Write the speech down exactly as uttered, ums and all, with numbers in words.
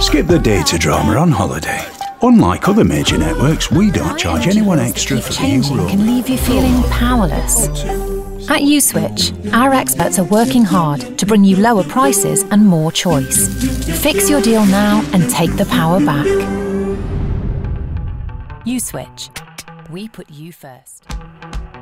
Skip the data drama on holiday. Unlike other major networks, we don't charge anyone extra for the new Changing roaming. can leave you feeling powerless. At USwitch, our experts are working hard to bring you lower prices and more choice. Fix your deal now and take the power back. USwitch. We put you first.